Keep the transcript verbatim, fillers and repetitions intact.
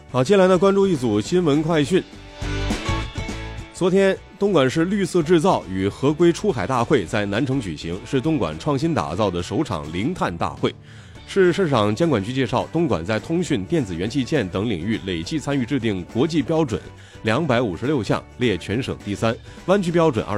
好，接下来呢，关注一组新闻快讯。昨天，东莞市绿色制造与合规出海大会在南城举行，是东莞创新打造的首场零碳大会。市市场监管局介绍，东莞在通讯、电子元器件等领域累计参与制定国际标准两百五十六项，列全省第三，湾区标准